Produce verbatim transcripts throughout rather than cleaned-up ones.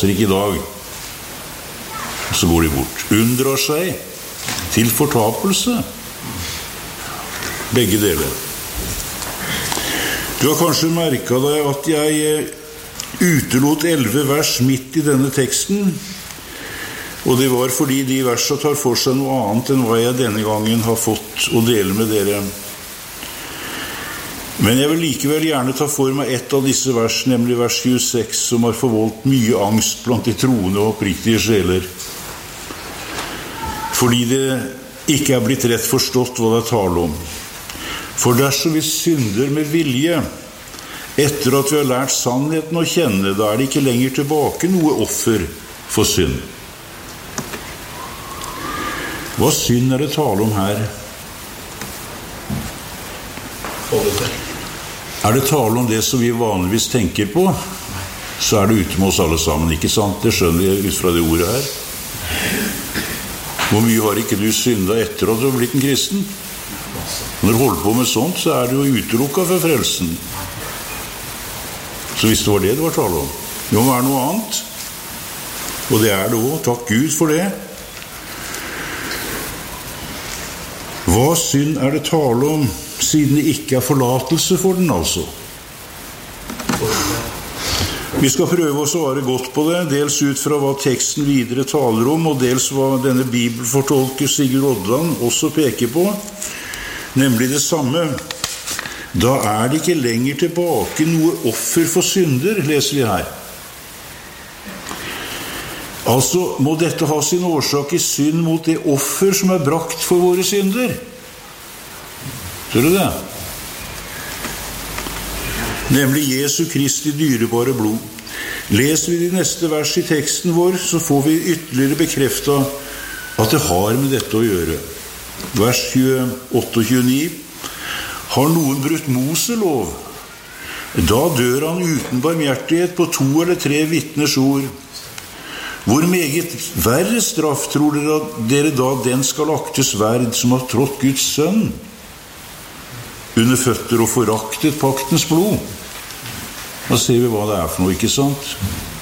ikke i dag. Så går de bort. Unndrar seg til fortapelse. Begge deler. Du har kanskje merket deg at jeg utelot elleve vers midt i denne teksten, og det var fordi de versene tar for seg noe annet enn hva jeg denne gangen har fått å dele med dere. Men jeg vil likevel gjerne ta for meg et av disse vers, nemlig vers tjueseks, som har forvoldt mye angst blant de troende og oppriktige sjeler. Fordi det ikke er blitt rett forstått hva det er tale om. For dersom vi synder med vilje, etter at vi har lært sannheten å kjenne, da er det ikke lenger tilbake noe offer for synd. Hva synd er det tale om her? Er det tale om det som vi vanligvis tenker på, så er det ute med oss alle sammen, ikke sant? Det skjønner jeg ut fra det ordet her. Hvor mye har ikke du syndet etter at du har blitt en kristen? Når du holder på med sånt, så er du jo utelukket for frelsen. Så hvis det var det det var tale om, det må være noe annet. Og det er det også, takk Gud for det. Hva synd er det tale om, siden det ikke er forlatelse for den, altså? Vi skal prøve å svare godt på det, dels ut fra hva teksten videre taler om, og dels hva denne bibelfortolker Sigurd Odland også peker på, nemlig det samme. Da er det ikke lenger tilbake noe offer for synder, leser vi her. Altså må dette ha sin årsak i synd mot det offer som er brakt for våre synder. Ser du det? Nemlig Jesu Kristi dyrebare blod. Leser vi de neste vers i teksten vår, så får vi ytterligere bekreftet at det har med dette å gjøre. Vers tjueåtte og tjueni. Har noen brutt Moselov, da dør han uten barmhjertighet på to eller tre vitners ord. Hvor meget verre straff tror dere, dere da den skal aktes verd som har trådt Guds sønn under føtter og foraktet paktens blod? Da ser vi hva det er for noe, ikke sant?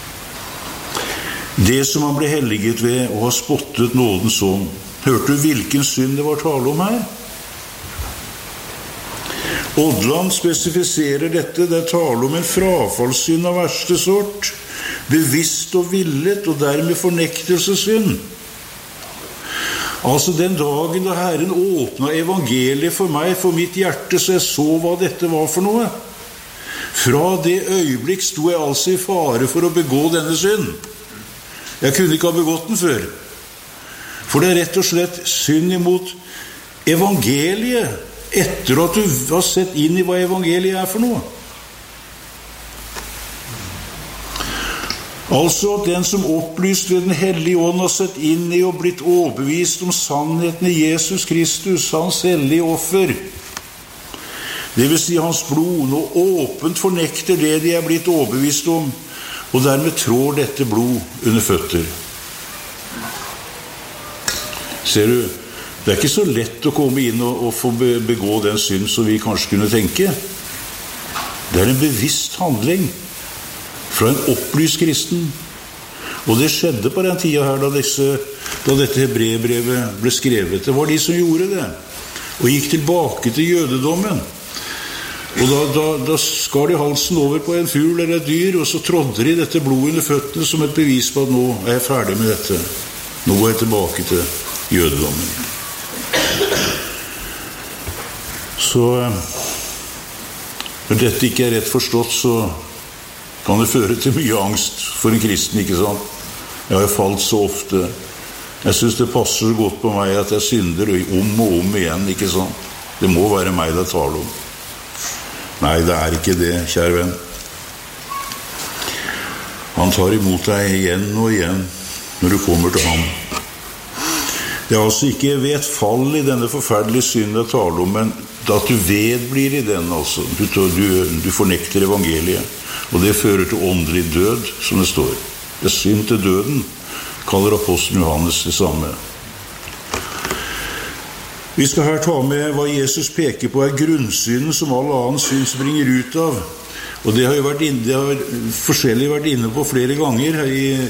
Det som han ble helliget ved og har spottet nådens ånd. Hørte du hvilken synd det var tale om her? Odland spesifiserer dette, det er tale om en frafallssynd av verste sort, bevisst og villet, og dermed fornektelsessynd. Altså den dagen da Herren åpnet evangeliet for meg, for mitt hjerte, så jeg så hva dette var for noe. Fra det øyeblikk sto jeg altså i fare for å begå denne synd. Jeg kunne ikke ha begått den før. For det er rett og slett synd imot evangeliet, etter at du har sett inn i hva evangeliet er for noe. Altså at den som opplyst ved den hellige ånd har sett inn i og blitt overbevist om sannheten i Jesus Kristus, hans hellige offer, det vil si hans blod, og åpent fornekter det de er blitt overbevist om, og dermed trår dette blod under føtter. Ser du, det er ikke så lett å komme inn og, og få begå den synd som vi kanskje kunne tenke. Det er en bevisst handling fra en opplyst kristen. Og det skjedde på den tida her da, disse, da dette hebreerbrevet ble skrevet. Det var de som gjorde det, og gikk tilbake til jødedommen. Og da, da, da skar de halsen over på en fugl eller et dyr, og så trådde de dette blodet under føttene som et bevis på at nå er jeg ferdig med dette. Nå går jeg tilbake til jødedommen. Så når dette ikke er rett forstått, så kan det føre til mye angst for en kristen, ikke sant? Jeg har falt så ofte. Jeg synes det passer godt på meg at jeg synder om og om igjen, ikke sant? Det må være meg det taler om. Nei, det er ikke det, kjære venn. Han tar imot deg igjen og igjen når du kommer til ham. Det er altså ikke ved et fall i denne forferdelige synd jeg taler om, men at du vedblir i den, altså. Du, du, du fornekter evangeliet, og det fører til åndelig død, som det står. Det er synd til døden, kaller apostelen Johannes det samme. Vi skal her ta med hva Jesus peker på er grunnsynden som all annen synd springer ut av. Og det har jo vært inne, det har forskjellig vært inne på flere ganger her i